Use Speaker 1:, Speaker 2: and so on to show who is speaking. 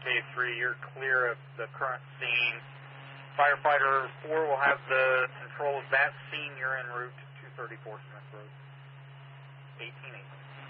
Speaker 1: K3, you're clear of the current scene. Firefighter 4 will have the control of that scene. You're en route to 234 Smith Road. 1880.